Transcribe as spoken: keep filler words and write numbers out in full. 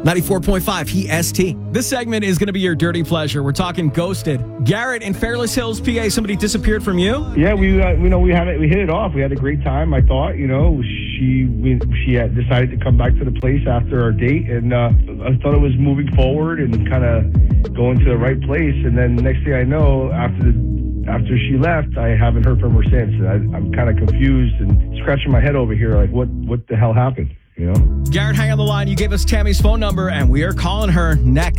ninety-four point five He S T. This segment is going to be your dirty pleasure. We're talking ghosted. Garrett in Fairless Hills, P A, somebody disappeared from you? Yeah, we uh, you know we had it, we hit it off. We had a great time. I thought, you know, she we, she had decided to come back to the place after our date, and uh, I thought it was moving forward and kind of going to the right place. And then next thing I know, after the After she left, I haven't heard from her since. I, I'm kind of confused and scratching my head over here, like, what, what the hell happened, you know? Garrett, hang on the line. You gave us Tammy's phone number, and we are calling her next.